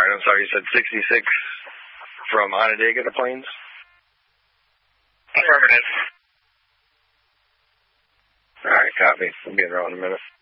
right, I'm sorry, you said 66 from Onondaga to Plains? Affirmative. All right, copy. We'll be around in a minute.